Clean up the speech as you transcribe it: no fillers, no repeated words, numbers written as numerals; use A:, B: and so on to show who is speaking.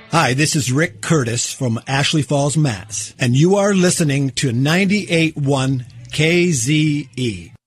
A: Hi, this is Rick Curtis from Ashley Falls, Mass., and you are listening to 98.1 KZE.